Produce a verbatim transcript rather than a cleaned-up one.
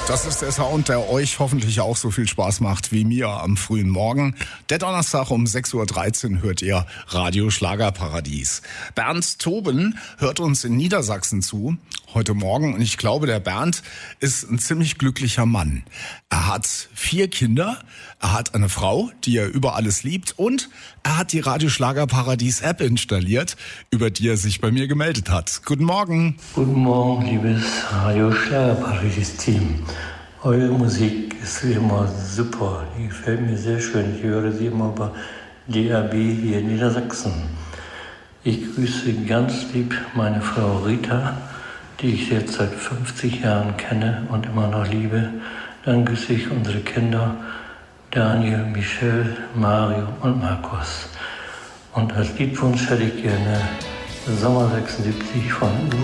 Das ist der Sound, der euch hoffentlich auch so viel Spaß macht wie mir am frühen Morgen. Der Donnerstag um sechs Uhr dreizehn hört ihr Radio Schlagerparadies. Bernd Toben hört uns in Niedersachsen zu heute Morgen und ich glaube, der Bernd ist ein ziemlich glücklicher Mann. Er hat vier Kinder, er hat eine Frau, die er über alles liebt und er hat die Radio Schlagerparadies App installiert, über die er sich bei mir gemeldet hat. Guten Morgen. Guten Morgen, liebes Radio Schlagerparadies Team. Eure Musik ist wie immer super, die gefällt mir sehr schön. Ich höre sie immer bei D R B hier in Niedersachsen. Ich grüße ganz lieb meine Frau Rita, die ich jetzt seit fünfzig Jahren kenne und immer noch liebe. Dann grüße ich unsere Kinder Daniel, Michelle, Mario und Markus. Und als Liedwunsch hätte ich gerne Sommer sechsundsiebzig von